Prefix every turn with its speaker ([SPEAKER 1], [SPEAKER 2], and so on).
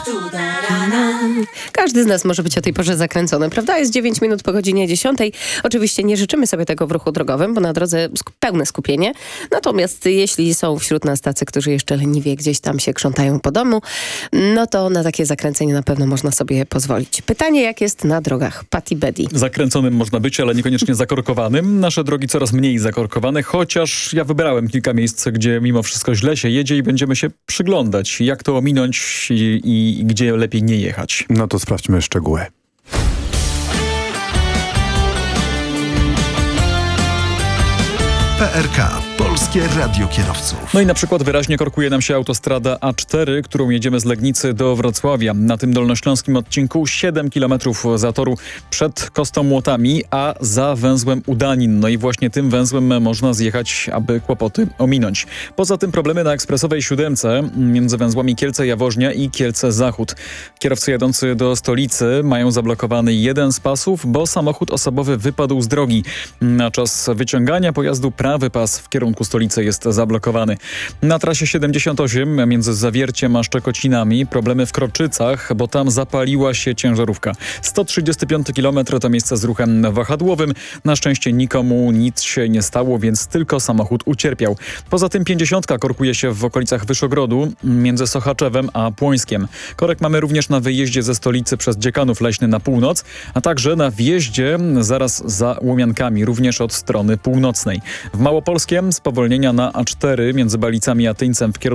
[SPEAKER 1] Każdy z nas może być o tej porze zakręcony, prawda? Jest 9 minut po godzinie 10. Oczywiście nie życzymy sobie tego w ruchu drogowym, bo na drodze pełne skupienie. Natomiast jeśli są wśród nas tacy, którzy jeszcze leniwie gdzieś tam się krzątają po domu, no to na takie zakręcenie na pewno można sobie pozwolić. Pytanie, jak jest na drogach? Patty Betty.
[SPEAKER 2] Zakręconym można być, ale niekoniecznie zakorkowanym. Nasze drogi coraz mniej zakorkowane, chociaż ja wybrałem kilka miejsc, gdzie mimo wszystko źle się jedzie i będziemy się przyglądać, jak to ominąć i gdzie lepiej nie jechać.
[SPEAKER 3] No to sprawdźmy szczegóły.
[SPEAKER 4] PRK. Polskie Radio Kierowców.
[SPEAKER 2] No i na przykład wyraźnie korkuje nam się autostrada A4, którą jedziemy z Legnicy do Wrocławia. Na tym dolnośląskim odcinku 7 km zatoru przed Kostomłotami, a za węzłem Udanin. No i właśnie tym węzłem można zjechać, aby kłopoty ominąć. Poza tym problemy na ekspresowej 7 między węzłami Kielce-Jaworznia i Kielce-Zachód. Kierowcy jadący do stolicy mają zablokowany jeden z pasów, bo samochód osobowy wypadł z drogi. Na czas wyciągania pojazdu prawy pas w kierunku stolicy jest zablokowany. Na trasie 78 między Zawierciem a Szczekocinami problemy w Kroczycach, bo tam zapaliła się ciężarówka. 135 km to miejsce z ruchem wahadłowym. Na szczęście nikomu nic się nie stało, więc tylko samochód ucierpiał. Poza tym 50 korkuje się w okolicach Wyszogrodu między Sochaczewem a Płońskiem. Korek mamy również na wyjeździe ze stolicy przez Dziekanów Leśny na północ, a także na wjeździe zaraz za Łomiankami, również od strony północnej. W Małopolskiem spowolnienia na A4 między Balicami a Tyńcem w kierunku